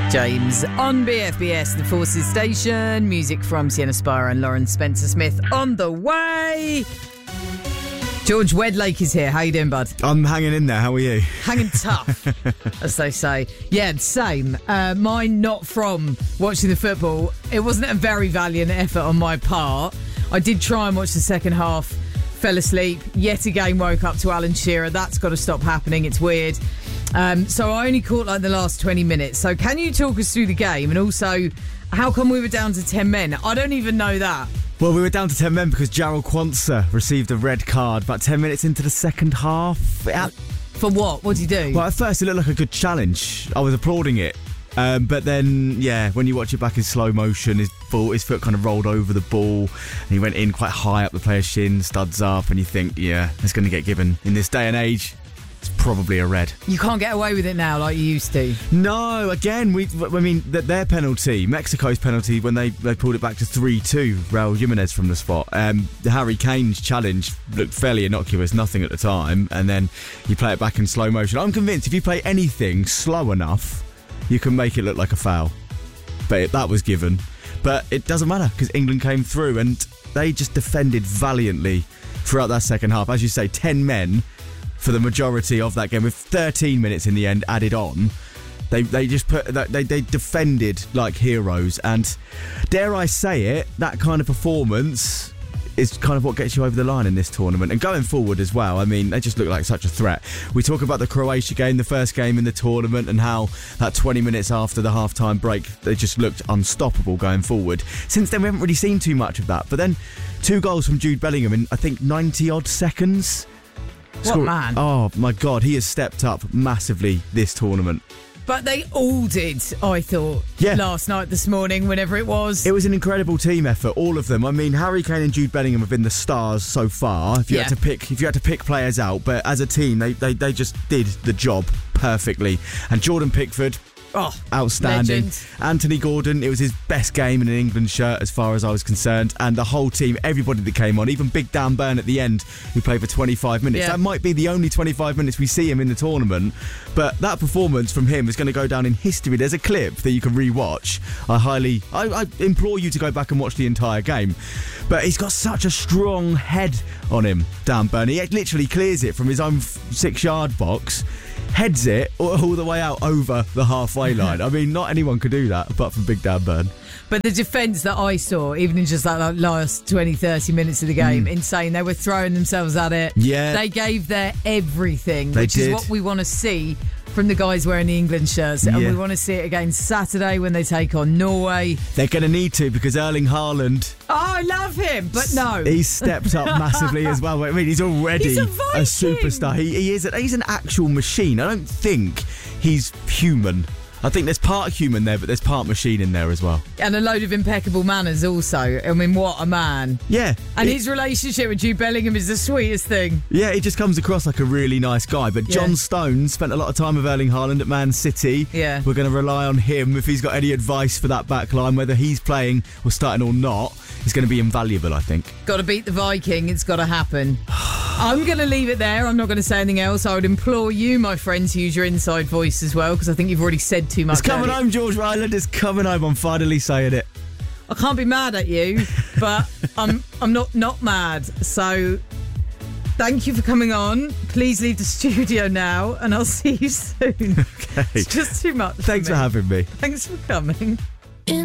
James on BFBS, the Forces Station. Music from Sienna Spire and Lauren Spencer-Smith on the way. George Wedlake is here. How you doing, bud? I'm hanging in there. How are you? Hanging tough, as they say. Yeah, same. Mine not from watching the football. It wasn't a very valiant effort on my part. I did try and watch the second half, fell asleep, yet again woke up to Alan Shearer. That's got to stop happening. It's weird. So I only caught like the last 20 minutes. So can you talk us through the game? And also, how come we were down to 10 men? I don't even know that. Well, we were down to 10 men because Jarrell Quansah received a red card about 10 minutes into the second half. For what? What did he do? Well, at first it looked like a good challenge. I was applauding it. But then, yeah, when you watch it back in slow motion, his foot kind of rolled over the ball and he went in quite high up the player's shin, studs up, and you think, yeah, it's going to get given. In this day and age, it's probably a red. You can't get away with it now like you used to. No, again, their penalty, Mexico's penalty, when they pulled it back to 3-2, Raul Jimenez from the spot. Harry Kane's challenge looked fairly innocuous, nothing at the time, and then you play it back in slow motion. I'm convinced if you play anything slow enough, you can make it look like a foul. But that was given. But it doesn't matter because England came through and they just defended valiantly throughout that second half. As you say, 10 men for the majority of that game, with 13 minutes in the end added on. They defended like heroes, and dare I say it, that kind of performance is kind of what gets you over the line in this tournament. And going forward as well, I mean, they just look like such a threat. We talk about the Croatia game, the first game in the tournament, and how that 20 minutes after the half-time break, they just looked unstoppable going forward. Since then, we haven't really seen too much of that. But then 2 goals from Jude Bellingham in, I think, 90-odd seconds. What man? Oh, my God, he has stepped up massively this tournament. But they all did, I thought, last night, this morning, whenever it was. It was an incredible team effort, all of them. I mean, Harry Kane and Jude Bellingham have been the stars so far. If you had to pick players out, but as a team, they just did the job perfectly. And Jordan Pickford, outstanding. Legend. Anthony Gordon, it was his best game in an England shirt as far as I was concerned. And the whole team, everybody that came on, even Big Dan Burn at the end, who played for 25 minutes. Yeah. That might be the only 25 minutes we see him in the tournament. But that performance from him is going to go down in history. There's a clip that you can re-watch. I implore you to go back and watch the entire game. But he's got such a strong head on him, Dan Burn. He literally clears it from his own 6-yard box, heads it all the way out over the halfway line. I mean, not anyone could do that apart from Big Dan Burn. But the defence that I saw, even in just that last 20, 30 minutes of the game, insane. They were throwing themselves at it. Yeah. They gave their everything, They which did. is what we want to see from the guys wearing the England shirts. And we want to see it again Saturday when they take on Norway. They're going to need to, because Erling Haaland... Oh, I love him, but no. He's stepped up massively as well. I mean, he's already He's a superstar. He's an actual machine. I don't think he's human. I think there's part human there, but there's part machine in there as well. And a load of impeccable manners also. I mean, what a man. Yeah. And his relationship with Jude Bellingham is the sweetest thing. Yeah, he just comes across like a really nice guy. But John Stones spent a lot of time with Erling Haaland at Man City. Yeah. We're going to rely on him if he's got any advice for that back line, whether he's playing or starting or not. It's going to be invaluable, I think. Got to beat the Viking. It's got to happen. I'm going to leave it there. I'm not going to say anything else. I would implore you, my friend, to use your inside voice as well, because I think you've already said too much. It's coming home, George Ryland. It's coming home. I'm finally saying it. I can't be mad at you, but I'm not mad. So thank you for coming on. Please leave the studio now, and I'll see you soon. Okay. It's just too much. Thanks for having me. Thanks for coming.